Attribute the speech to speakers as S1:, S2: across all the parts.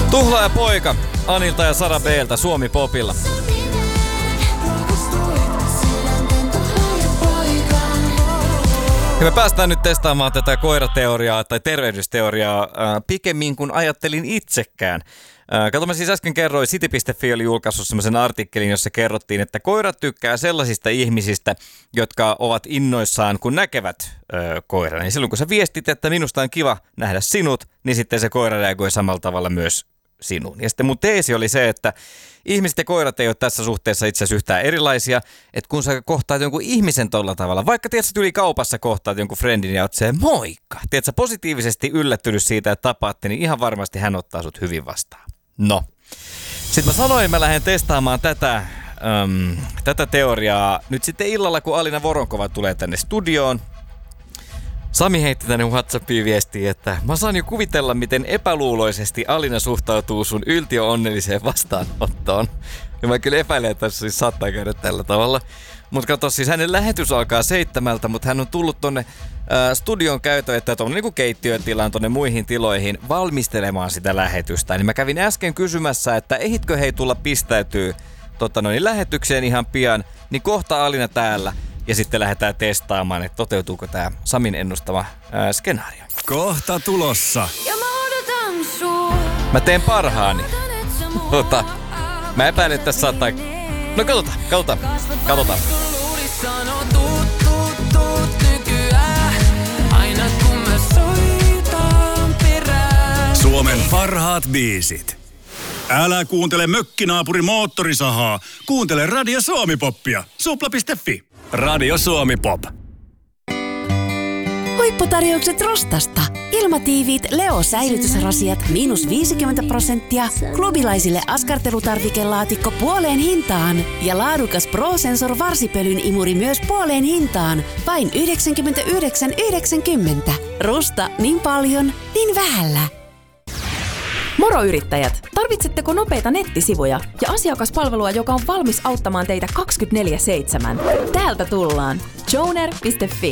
S1: Tuhlaaja poika Anilta ja Sara B:ltä Suomi Popilla. Ja me päästään nyt testaamaan tätä koirateoriaa tai tervehdysteoriaa pikemmin kuin ajattelin itsekään. Kato, mä siis äsken kerroin, City.fi oli julkaissut semmoisen artikkelin, jossa kerrottiin, että koirat tykkää sellaisista ihmisistä, jotka ovat innoissaan, kun näkevät koiran. Ja silloin kun sä viestit, että minusta on kiva nähdä sinut, niin sitten se koira reagoi samalla tavalla myös sinuun. Ja sitten mun teesi oli se, että ihmiset ja koirat ei ole tässä suhteessa itse asiassa yhtään erilaisia, että kun sä kohtaat jonkun ihmisen tolla tavalla, vaikka tiedät, sä yli kaupassa kohtaat jonkun friendin ja oot se moikka. Tiedät, sä positiivisesti yllättynyt siitä, että tapaatte, niin ihan varmasti hän ottaa sut hyvin vastaan. No. Sitten mä sanoin, että mä lähden testaamaan tätä teoriaa nyt sitten illalla, kun Alina Voronkova tulee tänne studioon. Sami heitti tänne WhatsAppiin viestiä, että mä saan jo kuvitella, miten epäluuloisesti Alina suhtautuu sun yltiö-onnelliseen vastaanottoon. Ja mä kyllä epäilen, että tässä siis saattaa käydä tällä tavalla. Mutta kato, siis hänen lähetys alkaa 7, mutta hän on tullut tonne studion käyttöön, tuonne niinku keittiötilaan, tonne muihin tiloihin valmistelemaan sitä lähetystä. Niin mä kävin äsken kysymässä, että ehitkö hei tulla pistäytyy lähetykseen ihan pian, niin kohta Alina täällä. Ja sitten lähdetään testaamaan, että toteutuuko tämä Samin ennustama skenaario.
S2: Kohta tulossa.
S3: Ja mä odotan sua.
S1: Mä teen parhaani. Mä epäilen, että tässä saattaa... No katsotaan.
S2: Suomen parhaat biisit. Älä kuuntele mökkinaapurin moottorisahaa. Kuuntele Radio Suomi Poppia. Supla.fi. Radio Suomi Pop.
S4: Huipputarjoukset Rostasta. Ilmatiiviit Leo-säilytysrasiat -50%, klubilaisille askartelutarvikelaatikko puoleen hintaan ja laadukas Pro-Sensor varsipölyn imuri myös puoleen hintaan. Vain 99,90. Rusta niin paljon, niin vähällä.
S5: Moro yrittäjät! Tarvitsetteko nopeita nettisivuja ja asiakaspalvelua, joka on valmis auttamaan teitä 24/7? Täältä tullaan. Joner.fi.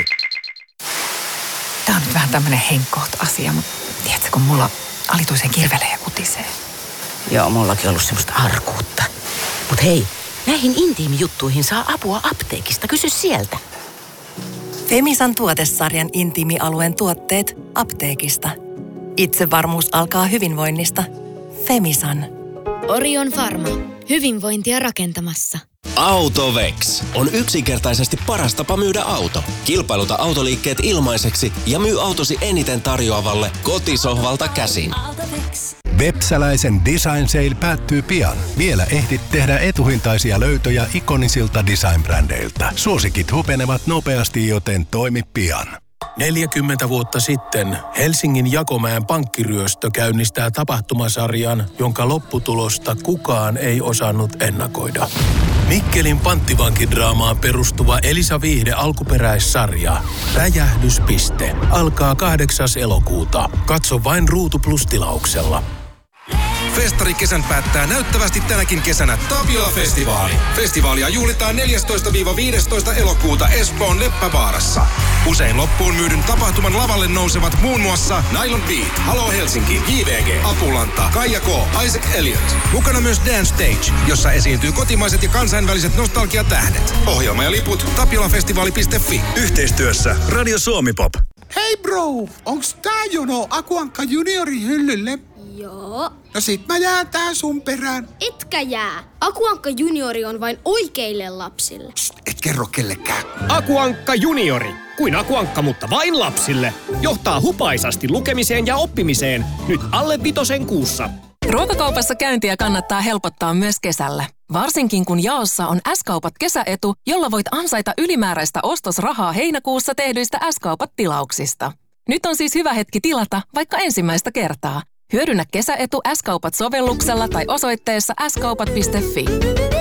S6: Tää on nyt vähän tämmönen henkkoht-asia, mutta tiedätkö, kun mulla alituisen kirvelee ja kutisee.
S7: Joo, mullakin ollut semmoista arkuutta. Mut hei, näihin intiimijuttuihin saa apua apteekista. Kysy sieltä.
S8: Femisan tuotesarjan intiimialueen tuotteet apteekista. Itsevarmuus alkaa hyvinvoinnista. Femisan.
S3: Orion Pharma. Hyvinvointia rakentamassa.
S9: Autovex on yksinkertaisesti paras tapa myydä auto. Kilpailuta autoliikkeet ilmaiseksi ja myy autosi eniten tarjoavalle kotisohvalta käsin.
S10: Vepsäläisen Design Sale päättyy pian. Vielä ehdit tehdä etuhintaisia löytöjä ikonisilta design-brändeiltä. Suosikit hupenevat nopeasti, joten toimi pian.
S11: 40 vuotta sitten Helsingin Jakomäen pankkiryöstö käynnistää tapahtumasarjan, jonka lopputulosta kukaan ei osannut ennakoida. Mikkelin panttivankidraamaan perustuva Elisa Viihde alkuperäissarja Räjähdyspiste alkaa 8. elokuuta. Katso vain Ruutu Plus-tilauksella.
S12: Festarikesän päättää näyttävästi tänäkin kesänä Tapiola-festivaali. Festivaalia juhlitaan 14-15 elokuuta Espoon Leppävaarassa. Usein loppuun myydyn tapahtuman lavalle nousevat muun muassa Nylon Beat, Halo Helsinki, JVG, Apulanta, Kaija K, Isaac Elliot. Mukana myös Dance Stage, jossa esiintyy kotimaiset ja kansainväliset nostalgiatähdet. Ohjelma ja liput tapiolafestivaali.fi.
S2: Yhteistyössä Radio Suomi Pop.
S13: Hei bro, onks tää jono Aku Ankka juniorin hyllylle?
S3: Joo.
S13: No sit mä jään tää sun perään.
S3: Etkä jää. Aku Ankka juniori on vain oikeille lapsille.
S13: Psst, et kerro kellekään.
S14: Aku Ankka juniori. Kuin Aku Ankka, mutta vain lapsille. Johtaa hupaisasti lukemiseen ja oppimiseen. Nyt alle 5 kuussa.
S15: Ruokakaupassa käyntiä kannattaa helpottaa myös kesällä. Varsinkin kun jaossa on S-kaupat kesäetu, jolla voit ansaita ylimääräistä ostosrahaa heinäkuussa tehdyistä S-kaupat-tilauksista. Nyt on siis hyvä hetki tilata vaikka ensimmäistä kertaa. Hyödynnä kesäetu S-kaupat sovelluksella tai osoitteessa skaupat.fi.